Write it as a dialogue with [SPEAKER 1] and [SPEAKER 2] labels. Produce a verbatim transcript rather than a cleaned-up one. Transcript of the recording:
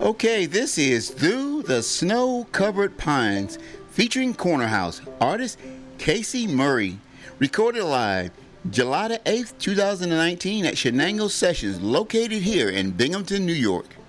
[SPEAKER 1] Okay, this is Through the Snow-Covered Pines, featuring Corner House artist Casey Murray. Recorded live July the eighth, twenty nineteen at Shenango Sessions, located here in Binghamton, New York.